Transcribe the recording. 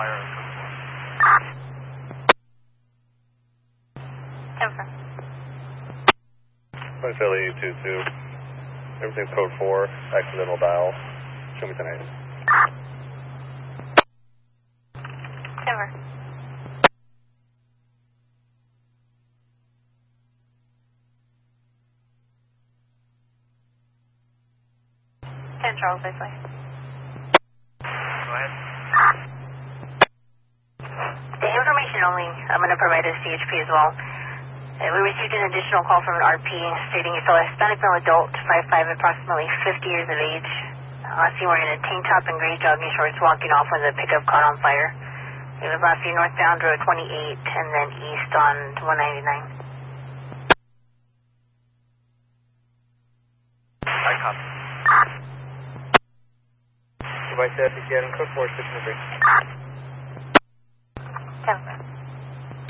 fire in Cook 4. Point Philly 2-2. Everything's code 4. Accidental dial. Show me tonight. Denver. Charles, basically. Go ahead. The information only I'm going to provide us CHP as well. We received an additional call from an RP stating you saw a Hispanic male adult, 5'5", approximately 50 years of age. Seen wearing a tank top and gray jogging shorts walking off when the pickup caught on fire. It was last seen northbound Road 28 and then east on 199. I copy. Device set again, code 4, 6 3.